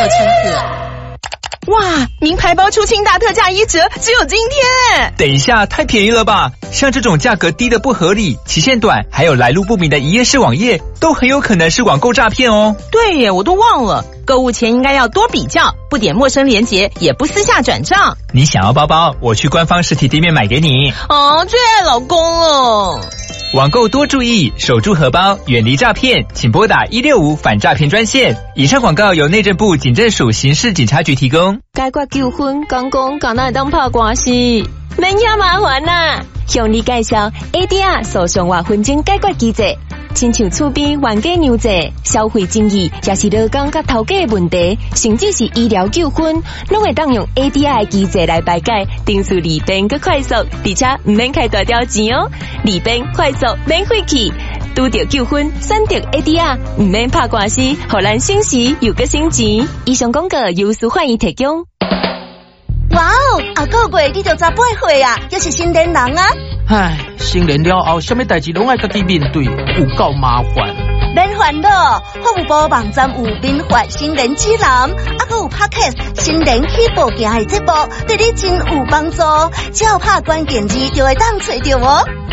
哇，名牌包出清大特价1折，只有今天！ 等一下，太便宜了吧？像这种价格低的不合理、期限短，还有来路不明的一页式网页，都很有可能是网购诈骗哦。 对耶，我都忘了，购物前应该要多比较，不点陌生连结，也不私下转账。 你想要包包，我去官方实体店面买给你。 哦，最爱老公了。 网购多注意，守住荷包，远离诈骗，请拨打165反诈骗专线。以上广告由内政部警政署刑事警察局提供。 解决纠纷，讲敢若会当拍官司，免遐麻烦啦。向你介绍 ADR 诉讼或纷争解决机制，亲像厝边冤家娘债、消费争议，也是劳工甲头家的问题，甚至是医疗纠纷，拢会当用 ADR 的机制来排解，定数利便佮快速，而且唔免开大条钱哦，利便快速免费气。拄到纠纷，选择 ADR， 唔免拍官司，互咱省时又佮省钱。以上广告由司法院提供。 哇哦，下个月你就18岁啊，又是新年人啊！ 唉，成年了后，什么代志拢爱家己面对，有够麻烦。 免烦恼，法务部网站有民法新年指南，还有 Podcast 新年起步行的节目，对你真有帮助。只要拍关键字就会当找到哦。